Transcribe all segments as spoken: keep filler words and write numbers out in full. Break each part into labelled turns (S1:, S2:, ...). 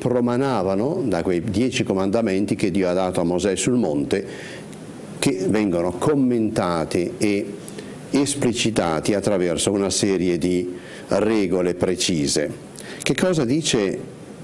S1: promanavano da quei dieci comandamenti che Dio ha dato a Mosè sul monte, che vengono commentati e esplicitati attraverso una serie di regole precise. Che cosa dice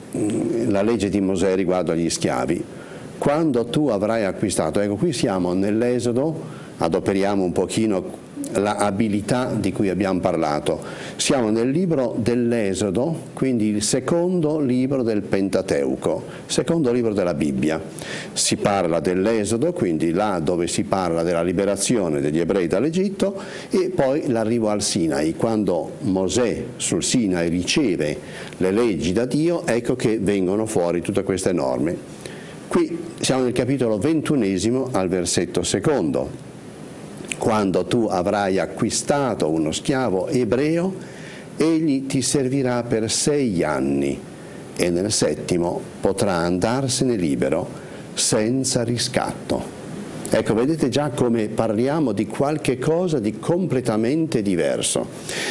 S1: la legge di Mosè riguardo agli schiavi? Quando tu avrai acquistato, ecco qui siamo nell'Esodo, adoperiamo un pochino l'abilità di cui abbiamo parlato. Siamo nel libro dell'Esodo, quindi il secondo libro del Pentateuco, secondo libro della Bibbia. Si parla dell'Esodo, quindi là dove si parla della liberazione degli ebrei dall'Egitto, e poi l'arrivo al Sinai. Quando Mosè sul Sinai riceve le leggi da Dio, ecco che vengono fuori tutte queste norme. Qui siamo nel capitolo ventunesimo al versetto secondo. Quando tu avrai acquistato uno schiavo ebreo, egli ti servirà per sei anni e nel settimo potrà andarsene libero senza riscatto. Ecco, vedete già come parliamo di qualche cosa di completamente diverso.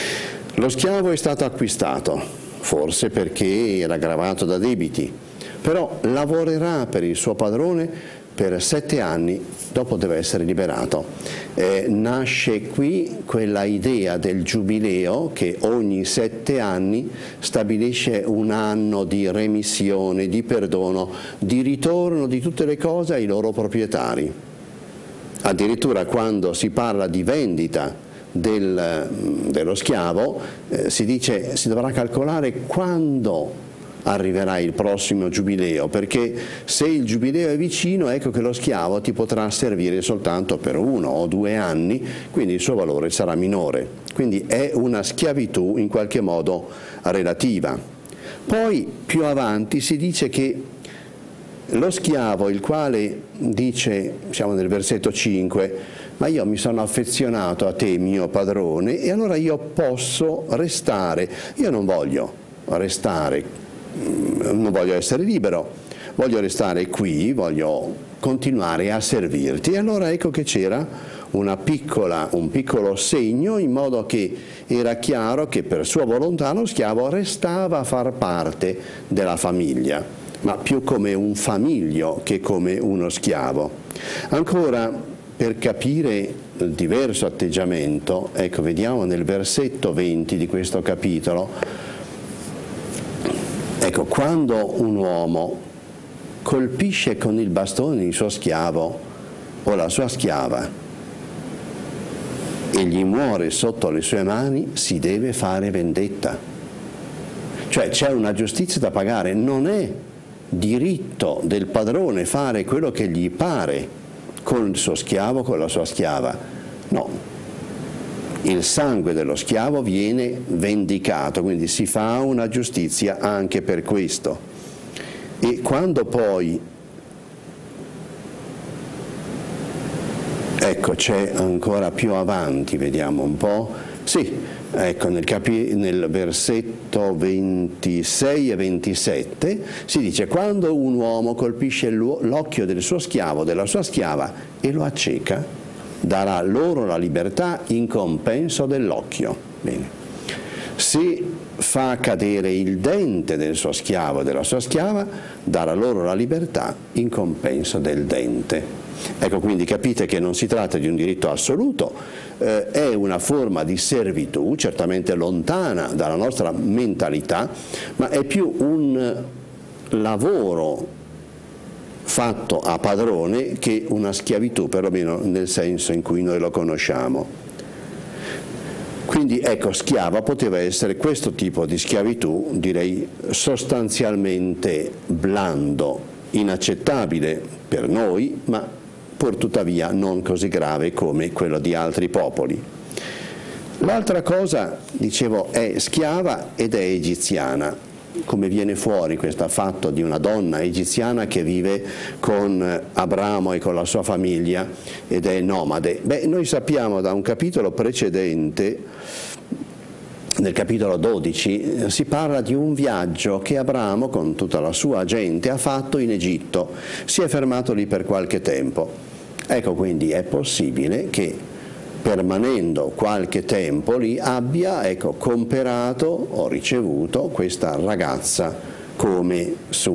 S1: Lo schiavo è stato acquistato, forse perché era gravato da debiti, però lavorerà per il suo padrone per sette anni, dopo deve essere liberato. Eh, nasce qui quella idea del giubileo che ogni sette anni stabilisce un anno di remissione, di perdono, di ritorno di tutte le cose ai loro proprietari. Addirittura quando si parla di vendita del, dello schiavo, eh, si dice si dovrà calcolare quando arriverà il prossimo giubileo, perché se il giubileo è vicino, ecco che lo schiavo ti potrà servire soltanto per uno o due anni, quindi il suo valore sarà minore. Quindi è una schiavitù in qualche modo relativa. Poi più avanti si dice che lo schiavo, il quale dice, siamo nel versetto cinque, ma io mi sono affezionato a te, mio padrone, e allora io posso restare, io non voglio restare, non voglio essere libero, voglio restare qui, voglio continuare a servirti. E allora ecco che c'era una piccola, un piccolo segno, in modo che era chiaro che per sua volontà lo schiavo restava a far parte della famiglia, ma più come un famiglio che come uno schiavo. Ancora, per capire il diverso atteggiamento, ecco, vediamo nel versetto venti di questo capitolo. Ecco, quando un uomo colpisce con il bastone il suo schiavo o la sua schiava e gli muore sotto le sue mani, si deve fare vendetta. Cioè c'è una giustizia da pagare, non è diritto del padrone fare quello che gli pare con il suo schiavo, con la sua schiava. No. Il sangue dello schiavo viene vendicato, quindi si fa una giustizia anche per questo. E quando poi, ecco, c'è ancora più avanti, vediamo un po', sì, ecco, nel, capi, nel versetto ventisei e ventisette si dice: quando un uomo colpisce l'occhio del suo schiavo, della sua schiava, e lo acceca, darà loro la libertà in compenso dell'occhio. Bene. Se fa cadere il dente del suo schiavo o della sua schiava, darà loro la libertà in compenso del dente. Ecco, quindi capite che non si tratta di un diritto assoluto, eh, è una forma di servitù, certamente lontana dalla nostra mentalità, ma è più un lavoro fatto a padrone che una schiavitù, perlomeno nel senso in cui noi lo conosciamo. Quindi ecco, schiava poteva essere questo tipo di schiavitù, direi sostanzialmente blando, inaccettabile per noi, ma pur tuttavia non così grave come quello di altri popoli. L'altra cosa, dicevo, è schiava ed è egiziana. Come viene fuori questo fatto di una donna egiziana che vive con Abramo e con la sua famiglia ed è nomade? Beh, noi sappiamo da un capitolo precedente, nel capitolo dodici, si parla di un viaggio che Abramo con tutta la sua gente ha fatto in Egitto, si è fermato lì per qualche tempo. Ecco, quindi è possibile che permanendo qualche tempo lì abbia, ecco, comperato o ricevuto questa ragazza come sua